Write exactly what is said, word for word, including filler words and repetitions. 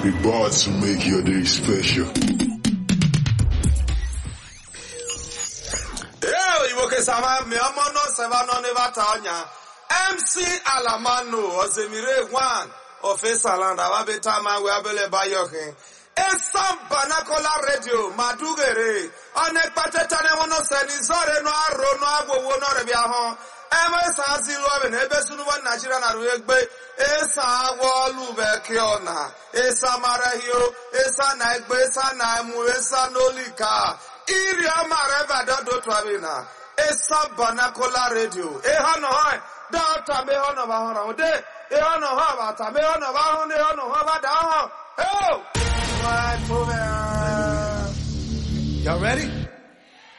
About to make your day special. Yo, you okay, Sama? Me amono sevano nevatanya. M C Alamano, Ozemire one, Officer Land, Ababeta man, we abele bayoke. Esam Banakola Radio, Madugere, Anek Patetane wono senizore no aro no agwo wono rebiahon. Eme sa zilo ben ebe sunu wan Nigeria na ruegbe. Esa wolu bekiona. Esa marahio, esa naigbe, esa naimu, esa nolika. Iri amareva dodo twabina. Esa Banakola Radio. Ehano hoi. Data me hono ba hono de. Ehano ho ba ta me hono ba hono ehano ho ba da ho. Oh! Right, y'all ready?